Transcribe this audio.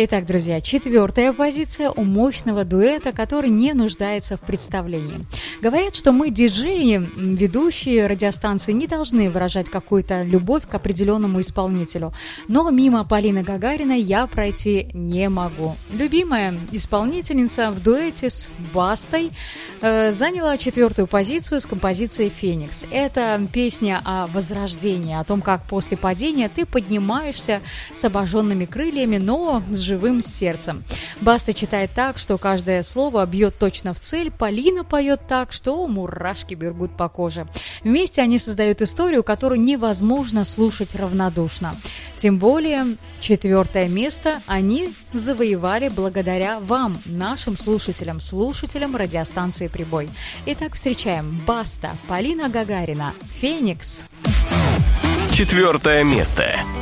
Итак, друзья, 4-я позиция у мощного дуэта, который не нуждается в представлении. Говорят, что мы, диджеи, ведущие радиостанции, не должны выражать какую-то любовь к определенному исполнителю. Но мимо Полины Гагариной я пройти не могу. Любимая исполнительница в дуэте с Бастой заняла 4-ю позицию с композицией «Феникс». Это песня о возрождении, о том, как после падения ты поднимаешься с обожженными крыльями, но с живым сердцем. Баста читает так, что каждое слово бьет точно в цель. Полина поет так, что мурашки бегут по коже. Вместе они создают историю, которую невозможно слушать равнодушно. Тем более 4-е место они завоевали благодаря вам, нашим слушателям, слушателям радиостанции «Прибой». Итак, встречаем Баста, Полина Гагарина, «Феникс». 4-е место.